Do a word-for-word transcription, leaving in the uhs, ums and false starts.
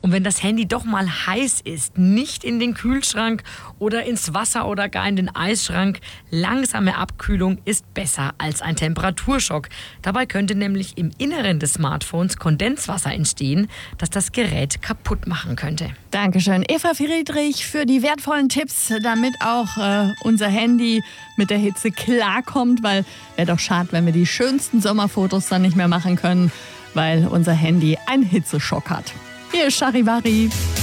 Und wenn das Handy doch mal heiß ist, nicht in den Kühlschrank oder ins Wasser oder gar in den Eisschrank. Langsame Abkühlung ist besser als ein Temperaturschock. Dabei könnte nämlich im Inneren des Smartphones Kondenswasser entstehen, das das Gerät kaputt machen könnte. Dankeschön, Eva Friedrich, für die wertvollen Tipps, damit auch äh, unser Handy mit der Hitze klarkommt, weil wäre doch schade, wenn wir die schönsten Sommerfotos dann nicht mehr machen können, weil unser Handy einen Hitzeschock hat. Hier ist Charivari.